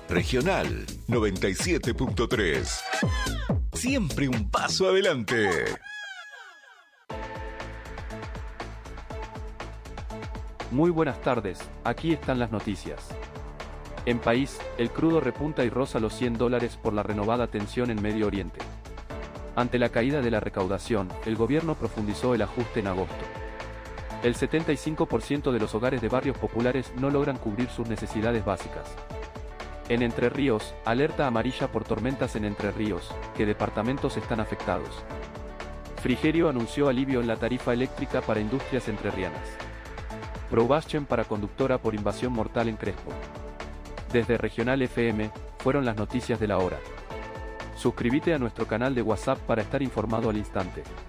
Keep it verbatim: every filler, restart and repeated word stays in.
Regional noventa y siete punto tres. Siempre un paso adelante. Muy buenas tardes, aquí están las noticias. En país, el crudo repunta y roza los cien dólares por la renovada tensión en Medio Oriente. Ante la caída de la recaudación, el gobierno profundizó el ajuste en agosto. El setenta y cinco por ciento de los hogares de barrios populares no logran cubrir sus necesidades básicas. En Entre Ríos, alerta amarilla por tormentas en Entre Ríos, ¿qué departamentos están afectados? Frigerio anunció alivio en la tarifa eléctrica para industrias entrerrianas. Probation para conductora por invasión mortal en Crespo. Desde Regional F M, fueron las noticias de la hora. Suscríbete a nuestro canal de WhatsApp para estar informado al instante.